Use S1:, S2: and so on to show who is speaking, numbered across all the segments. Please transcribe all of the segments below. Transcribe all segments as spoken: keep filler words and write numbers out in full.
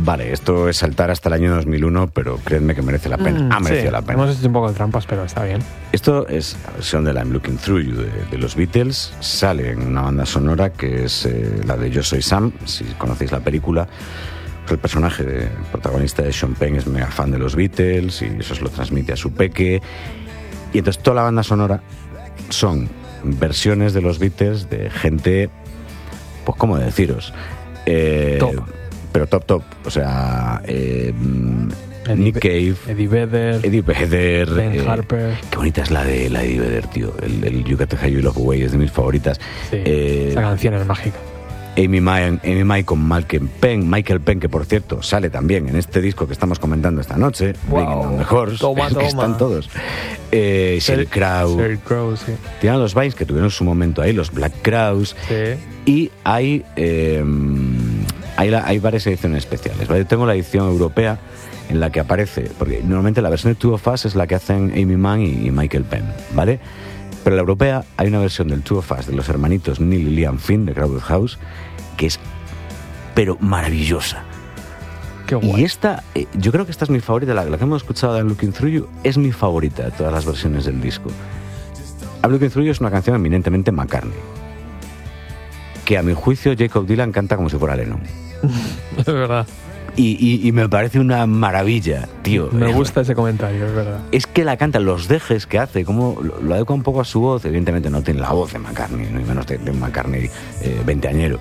S1: Vale, esto es saltar hasta el año dos mil uno, pero créanme que merece la pena.
S2: Mm,
S1: ha merecido
S2: sí,
S1: la pena.
S2: Hemos hecho un poco de trampas, pero está bien.
S1: Esto es la versión de la I'm Looking Through You de, de los Beatles. Sale en una banda sonora que es eh, la de Yo Soy Sam, si conocéis la película. El personaje de, el protagonista de Sean Penn es mega fan de los Beatles y eso se lo transmite a su peque. Y entonces toda la banda sonora son versiones de los Beatles de gente, pues cómo deciros, eh,
S2: top.
S1: Pero top, top. O sea, eh,
S2: Eddie
S1: Nick
S2: Be-
S1: Cave,
S2: Eddie Vedder,
S1: Eddie Vedder,
S2: Ben
S1: eh,
S2: Harper.
S1: qué bonita es la de, la de Eddie Vedder, tío. El, el You Got to Have Your Love Away es de mis favoritas.
S2: Sí,
S1: Eh,
S2: esa canción es mágica.
S1: Amy Mai, Amy Mai con Michael Penn, Michael Penn, que por cierto sale también en este disco que estamos comentando esta noche,
S2: Wow.
S1: Bringing Down the Horse,
S2: Toma,
S1: es que
S2: toma.
S1: están todos. Eh, Sheryl Crow,
S2: Sheryl Crow, sí.
S1: tienen los Vines que tuvieron su momento ahí, los Black Crowes,
S2: Sí.
S1: y hay, eh, hay, la- hay varias ediciones especiales. ¿vale? Tengo la edición europea en la que aparece, porque normalmente la versión de Two of Us es la que hacen Amy Mann y, y Michael Penn, ¿vale? Pero en la europea hay una versión del Two of Us de los hermanitos Neil y Liam Finn de Crowded House que es pero maravillosa.
S2: Qué guay.
S1: Y esta, eh, yo creo que esta es mi favorita, la, la que hemos escuchado de I'm Looking Through You es mi favorita de todas las versiones del disco. I'm Looking Through You es una canción eminentemente McCartney, que a mi juicio Jacob Dylan canta como si fuera Lennon.
S2: Es verdad.
S1: Y, y, y me parece una maravilla, tío.
S2: Me gusta ese comentario, es verdad.
S1: Es que la canta, los dejes que hace, como lo, lo adecua un poco a su voz. Evidentemente no tiene la voz de McCartney, no y menos de, de un McCartney eh, veinteañero.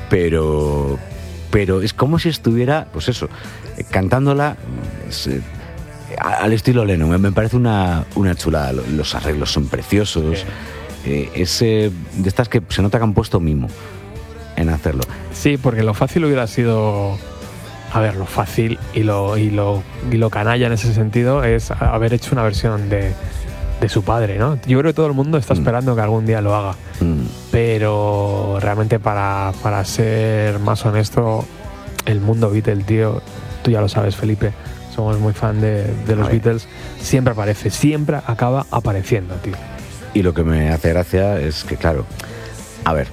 S1: Pero, pero es como si estuviera, pues eso, eh, cantándola es, eh, al estilo Lennon. Me, me parece una, una chulada. Los arreglos son preciosos. Eh, es eh, de estas que se nota que han puesto mimo en hacerlo.
S2: Sí, porque lo fácil hubiera sido... A ver, lo fácil y lo, y lo, y lo canalla en ese sentido es haber hecho una versión de, de su padre, ¿no? Yo creo que todo el mundo está esperando mm. que algún día lo haga. Mm. Pero realmente para, para ser más honesto, el mundo Beatle, tío, tú ya lo sabes, Felipe, somos muy fan de, de los Beatles, siempre aparece, siempre acaba apareciendo, tío.
S1: Y lo que me hace gracia es que, claro, a ver,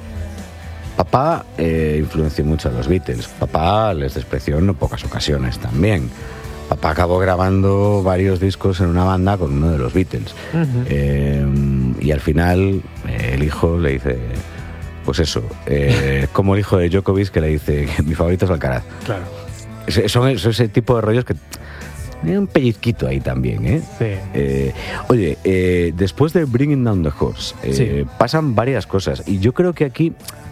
S1: papá eh, influenció mucho a los Beatles. Papá les despreció en no pocas ocasiones también. Papá acabó grabando varios discos en una banda con uno de los Beatles. Uh-huh. Eh, y al final eh, el hijo le dice, pues eso, eh, como el hijo de Djokovic que le dice que mi favorito es Alcaraz.
S2: Claro.
S1: Es, son, son ese tipo de rollos que... Hay un pellizquito ahí también, ¿eh?
S2: Sí.
S1: eh oye, eh, después de Bringing Down the Horse, eh, sí. pasan varias cosas. Y yo creo que aquí...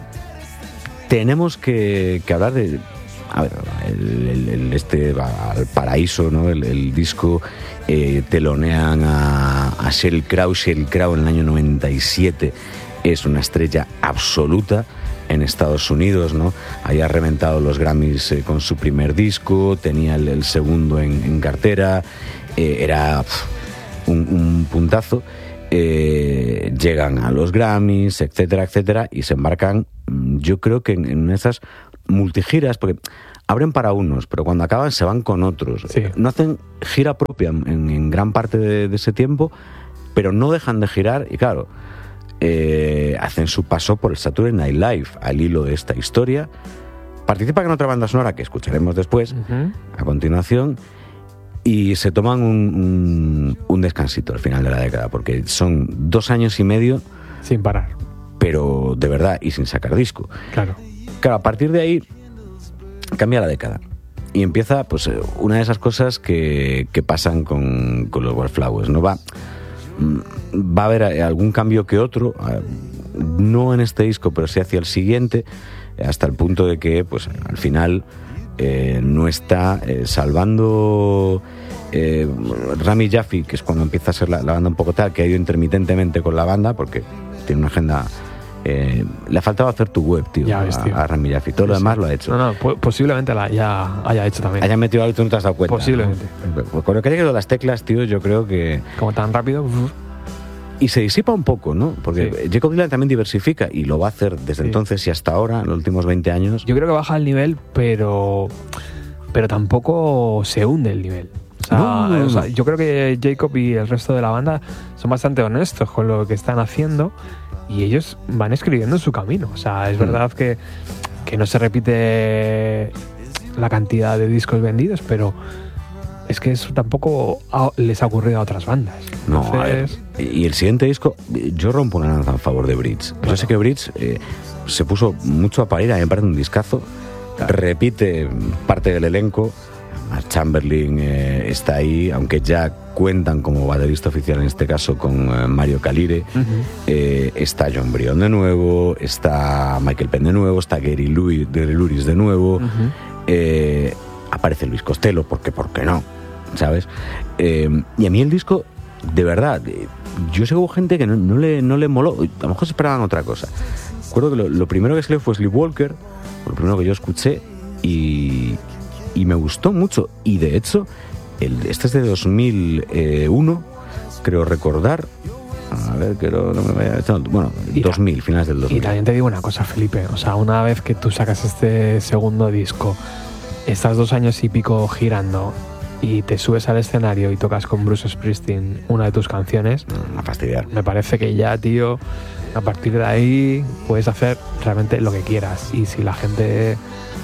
S1: tenemos que, que hablar de, a ver, el, el, el este al paraíso, ¿no? El, el disco eh, telonean a, a Sheryl Crow. Sheryl Crow en el año noventa y siete es una estrella absoluta en Estados Unidos, ¿no? Había reventado los Grammys eh, con su primer disco, tenía el, el segundo en, en cartera, eh, era pff, un, un puntazo. Eh, llegan a los Grammys, etcétera, etcétera, y se embarcan, yo creo que en, en esas multigiras, porque abren para unos, pero cuando acaban se van con otros.
S2: Sí.
S1: No hacen gira propia en, en gran parte de, de ese tiempo, pero no dejan de girar, y claro, eh, hacen su paso por el Saturday Night Live al hilo de esta historia. Participan en otra banda sonora que escucharemos después, uh-huh. a continuación. Y se toman un, un, un descansito al final de la década, porque son dos años y medio...
S2: Sin parar.
S1: Pero de verdad, y sin sacar disco.
S2: Claro.
S1: Claro, a partir de ahí cambia la década. Y empieza, pues, una de esas cosas que, que pasan con, con los Wallflowers, ¿no? Va, va a haber algún cambio que otro, no en este disco, pero sí hacia el siguiente, hasta el punto de que, pues, al final... Eh, no está eh, salvando eh, Rami Jaffee, que es cuando empieza a ser la, la banda un poco tal, que ha ido intermitentemente con la banda porque tiene una agenda. Eh, le ha faltado hacer tu web, tío,
S2: ya ves, tío.
S1: A, a Rami Jaffee. Todo sí, lo demás sí. lo ha hecho.
S2: No, no, posiblemente la ya haya hecho también.
S1: Haya metido algo y tú no te has dado cuenta.
S2: Posiblemente.
S1: ¿no? Pues con lo que ha llegado a las teclas, tío, yo creo que.
S2: Como tan rápido. Uf.
S1: Y se disipa un poco, ¿no? Porque sí. Jacob Dylan también diversifica y lo va a hacer desde sí. entonces y hasta ahora, en los últimos veinte años.
S2: Yo creo que baja el nivel, pero pero tampoco se hunde el nivel. O sea,
S1: no, no, no.
S2: O sea, yo creo que Jacob y el resto de la banda son bastante honestos con lo que están haciendo y ellos van escribiendo en su camino. O sea, es mm. verdad que, que no se repite la cantidad de discos vendidos, pero es que eso tampoco ha, les ha ocurrido a otras bandas.
S1: No,
S2: Entonces...
S1: a ver, y el siguiente disco, yo rompo una lanza en favor de Bridge. Claro. Yo sé que Bridge eh, se puso mucho a parir, a mí me parece un discazo. Claro. Repite parte del elenco. Chamberlain eh, está ahí, aunque ya cuentan como baterista oficial en este caso con eh, Mario Calire. Uh-huh. eh, está John Brion de nuevo, está Michael Penn de nuevo, está Gary Louis, Gary Louris de nuevo. Uh-huh. eh, aparece Luis Costello, porque ¿por qué no? ¿Sabes? Eh, y a mí el disco, de verdad, eh, yo sé que hubo gente que no, no, le, no le moló, a lo mejor se esperaban otra cosa. Recuerdo que lo, lo primero que salió fue Sleepwalker, lo primero que yo escuché, y, y me gustó mucho. Y de hecho, el, este es de dos mil uno, creo recordar. A ver, que no, no me vaya... Bueno, y dos mil, finales del dos mil.
S2: Y también te digo una cosa, Felipe, o sea, una vez que tú sacas este segundo disco, estás dos años y pico girando y te subes al escenario y tocas con Bruce Springsteen una de tus canciones,
S1: a fastidiar.
S2: Me parece que ya, tío, a partir de ahí puedes hacer realmente lo que quieras. Y si la gente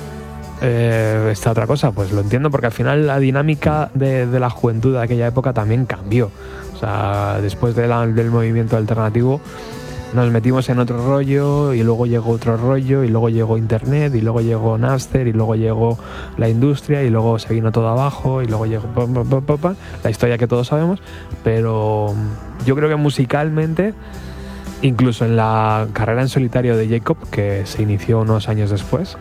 S2: eh, está otra cosa, pues lo entiendo, porque al final la dinámica de, de la juventud de aquella época también cambió. O sea, después de la, del movimiento alternativo nos metimos en otro rollo, y luego llegó otro rollo, y luego llegó internet, y luego llegó Napster, y luego llegó la industria, y luego se vino todo abajo, y luego llegó pa, pa, pa, pa, la historia que todos sabemos. Pero yo creo que musicalmente, incluso en la carrera en solitario de Jacob, que se inició unos años después,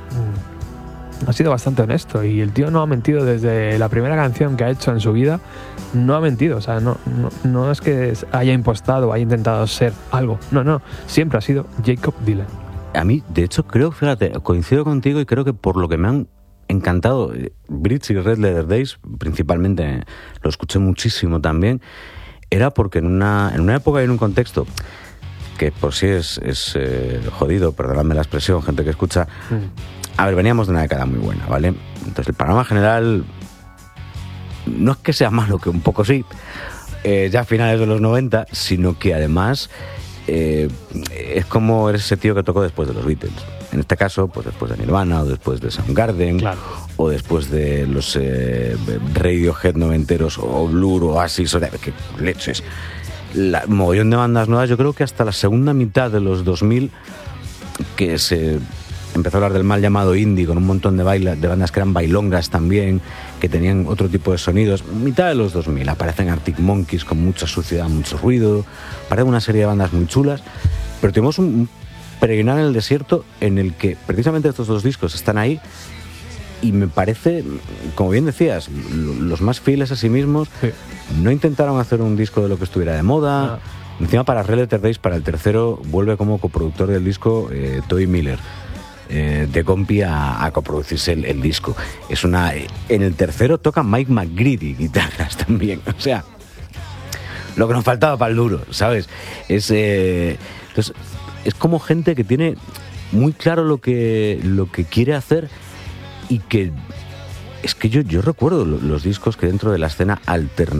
S2: ha sido bastante honesto, y el tío no ha mentido desde la primera canción que ha hecho en su vida. No ha mentido, o sea, no, no, no es que haya impostado o haya intentado ser algo, no, no, siempre ha sido Jacob Dylan.
S1: A mí, de hecho, creo, fíjate, coincido contigo, y creo que por lo que me han encantado Bridge y Red Leather Days, principalmente, lo escuché muchísimo también, era porque en una, en una época y en un contexto que por sí es, es eh, jodido, perdonadme la expresión, gente que escucha, mm. a ver, veníamos de una década muy buena, ¿vale? Entonces el panorama general no es que sea malo, que un poco sí, eh, ya a finales de los noventa, sino que además eh, es como eres ese tío que tocó después de los Beatles. En este caso, pues después de Nirvana, o después de Soundgarden,
S2: claro.
S1: o después de los eh, Radiohead noventeros, o Blur, o Oasis, o de, que leches. La mogollón de bandas nuevas, yo creo que hasta la segunda mitad de los dos mil, que se empezó a hablar del mal llamado indie, con un montón de, baila, de bandas que eran bailongas también, que tenían otro tipo de sonidos. Mitad de los dos mil aparecen Arctic Monkeys con mucha suciedad, mucho ruido, aparecen una serie de bandas muy chulas, pero tenemos un, un peregrinar en el desierto en el que precisamente estos dos discos están ahí, y me parece, como bien decías, los más fieles a sí mismos. Sí. No intentaron hacer un disco de lo que estuviera de moda. Ah. Encima, para Red Letter Days, para el tercero, vuelve como coproductor del disco eh, Toby Miller, eh, de compi a, a coproducirse el, el disco. Es una, en el tercero toca Mike McGreedy guitarras también. O sea, lo que nos faltaba para el duro, ¿sabes? Es, eh, entonces, es como gente que tiene muy claro lo que, lo que quiere hacer, y que es que yo, yo recuerdo los discos que dentro de la escena alternativa